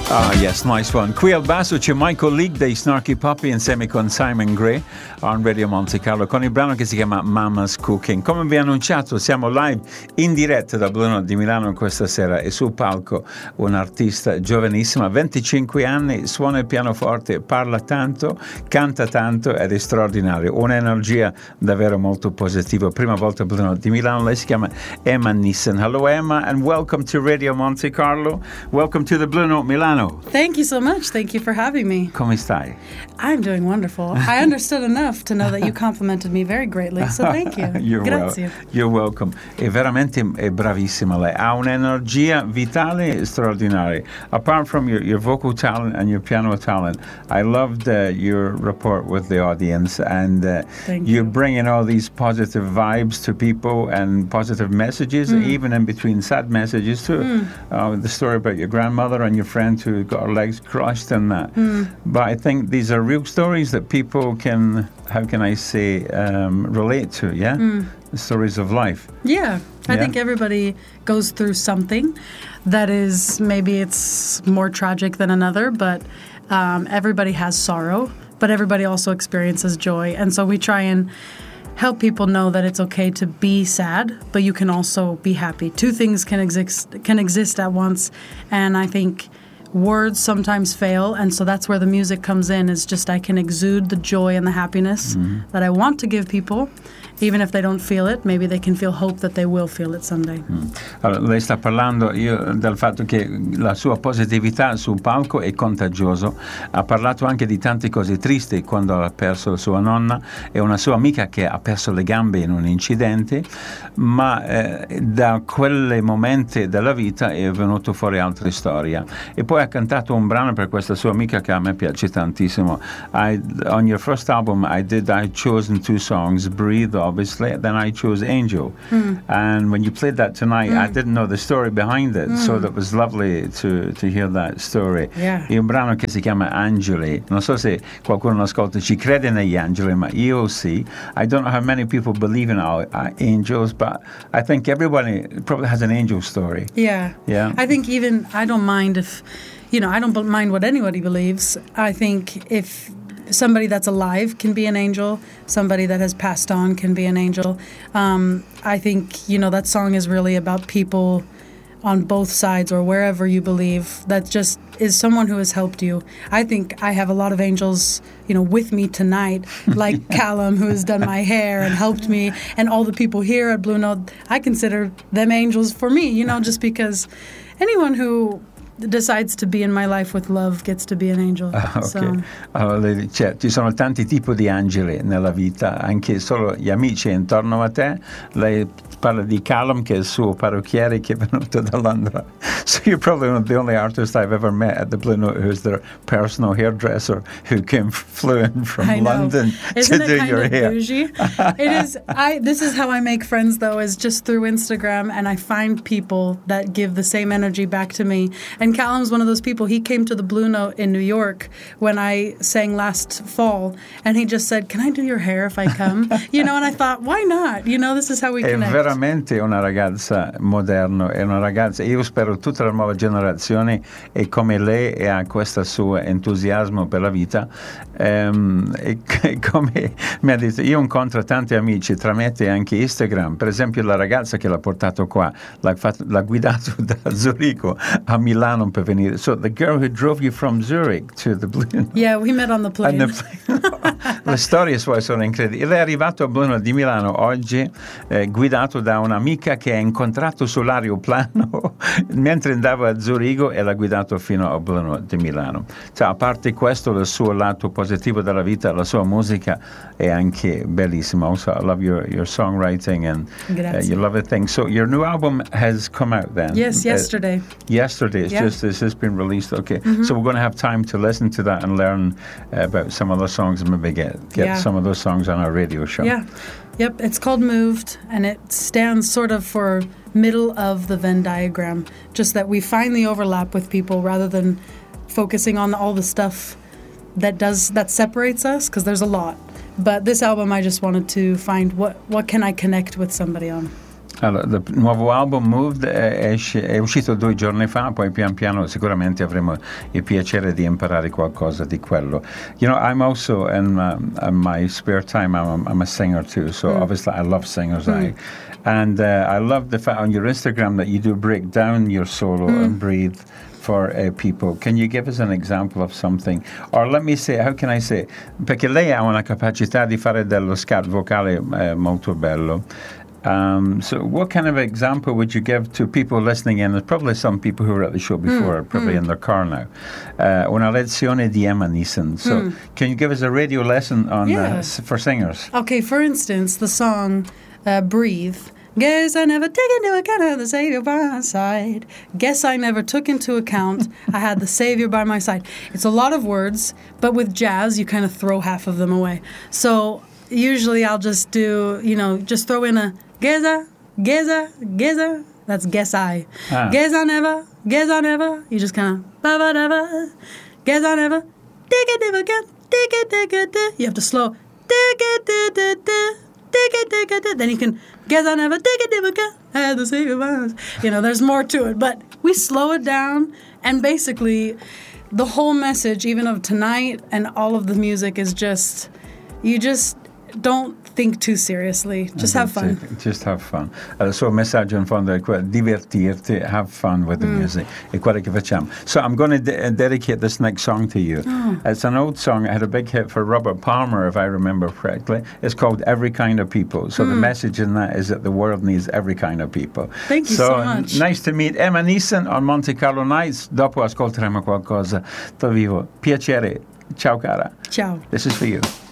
Ah, yes, nice one. Qui al basso c'è Michael League dei Snarky Puppy insieme con Simon Gray on Radio Monte Carlo con il brano che si chiama Mama's Cooking. Come vi ho annunciato, siamo live in diretta da Blue Note di Milano questa sera e sul palco un'artista giovanissima, 25 anni, suona il pianoforte, parla tanto, canta tanto ed è straordinario. Un'energia davvero molto positiva. Prima volta a Blue Note di Milano, lei si chiama Emma Nissen. Hello Emma and welcome to Radio Monte Carlo. Welcome to the Blue Note Milano. Thank you so much. Thank you for having me. Come stai? I'm doing wonderful. I understood enough to know that you complimented me very greatly, so thank you. Grazie. You're welcome. È veramente bravissima lei. Ha un'energia vitale straordinaria. Apart from your vocal talent and your piano talent, I loved your rapport with the audience and you're bringing all these positive vibes to people and positive messages, even in between sad messages too. The story about your grandmother and your friend who got her legs crushed and that. But I think these are real stories that people can, how can I say, relate to, yeah? The stories of life. Yeah. I think everybody goes through something that is, maybe it's more tragic than another, but everybody has sorrow, but everybody also experiences joy. And so we try and help people know that it's okay to be sad, but you can also be happy. Two things can exist at once, and I think words sometimes fail, and so that's where the music comes in, is just I can exude the joy and the happiness that I want to give people. Even if they don't feel it, maybe they can feel hope that they will feel it someday. Allora, lei sta parlando del fatto che la sua positività sul palco è contagioso. Ha parlato anche di tante cose tristi quando ha perso sua nonna e una sua amica che ha perso le gambe in un incidente, ma da quei momenti della vita è venuto fuori altre storie. E poi ha cantato un brano per questa sua amica che a me piace tantissimo. On your first album, I chosen two songs, Breathe, obviously, then I chose Angel. And when you played that tonight, I didn't know the story behind it, so that was lovely to hear that story. Yeah. È un brano che si chiama Angeli. Non so se qualcuno ascolta ci crede negli angeli, ma io sì. I don't know how many people believe in angels, but I think everybody probably has an angel story. Yeah. Yeah. I think even, I don't mind if, I don't mind what anybody believes. I think if somebody that's alive can be an angel, somebody that has passed on can be an angel. I think, that song is really about people on both sides or wherever you believe. That just is someone who has helped you. I think I have a lot of angels, with me tonight, like Callum, who has done my hair and helped me, and all the people here at Blue Note. I consider them angels for me, just because anyone who decides to be in my life with love gets to be an angel. Okay. So. Allora, ci sono tanti tipi di angeli nella vita, anche solo gli amici intorno a te. Lei parla di Callum, che è il suo parrucchiere che è venuto da Londra. So you're probably one of the only artists I've ever met at the Blue Note who's their personal hairdresser who flew in from London to do your hair. Bougie? It is. This is how I make friends, though, is just through Instagram, and I find people that give the same energy back to me. And Callum's one of those people. He came to the Blue Note in New York when I sang last fall, and he just said, "Can I do your hair if I come?" And I thought, why not? This is how we connect. È veramente una ragazza moderna, è una ragazza, io spero tutta la nuova generazione è come lei e ha questo suo entusiasmo per la vita, e come mi ha detto, io incontro tanti amici tramite anche Instagram, per esempio la ragazza che l'ha portato qua, l'ha guidato da Zurigo a Milano per venire, so the girl who drove you from Zurich to the Blue Note. Yeah, we met on the plane. Le storie sue sono incredibili. Lei è arrivato a Blue Note di Milano oggi guidato da un'amica che ha incontrato sull'aeroplano mentre andava a Zurigo e l'ha guidato fino a Blue Note di Milano. Cioè, a parte questo, il suo lato positivo della vita, la sua musica è anche bellissima. Also, I love your songwriting and you love the thing. So your new album has come out then? Yes, yesterday. Yesterday, it's just been released. Okay, so we're going to have time to listen to that and learn about some of those songs and maybe get some of those songs on our radio show. Yeah. Yep, it's called Moved, and it stands sort of for middle of the Venn diagram, just that we find the overlap with people rather than focusing on all the stuff that separates us, because there's a lot. But this album, I just wanted to find what can I connect with somebody on. Allora, il nuovo album Moved è uscito 2 giorni fa, poi pian piano sicuramente avremo il piacere di imparare qualcosa di quello. You know, I'm also in my spare time, I'm a singer too, so obviously I love singers. And I love the fact on your Instagram that you do break down your solo and breathe for people. Can you give us an example of something? Or let me say, how can I say? Perché lei ha una capacità di fare dello scat vocale molto bello. So what kind of example would you give to people listening in? There's probably some people who were at the show before, probably in their car now. Una lezione di Emma Neeson. So can you give us a radio lesson on for singers? Okay, for instance, the song Breathe. Guess I never took into account I had the Savior by my side. Guess I never took into account I had the Savior by my side. It's a lot of words, but with jazz, you kind of throw half of them away. So usually I'll just do, just throw in a Geza, Geza, Geza. That's guess I. Guess I never, guess I never. You just kind of, ba-ba-da-ba. Guess I never, dig-a-dig-a-dig, dig-a-dig-a-dig. You have to slow, dig-a-dig-a-dig, dig-a-dig-a-dig. Then you can, guess I never, dig-a-dig-a-dig. I had to say goodbye. There's more to it. But we slow it down, and basically the whole message, even of tonight and all of the music, is just, you just don't think too seriously. Just have fun. Just have fun. Il suo messaggio in fondo è quello, divertirti, have fun with the music. È quello che facciamo. So I'm going to dedicate this next song to you. It's an old song. It had a big hit for Robert Palmer, if I remember correctly. It's called Every Kind of People. So the message in that is that the world needs every kind of people. Thank you so much. Nice to meet Emma Neeson on Monte Carlo Nights. Dopo ascolteremo qualcosa dal vivo. Piacere. Ciao cara. Ciao. This is for you.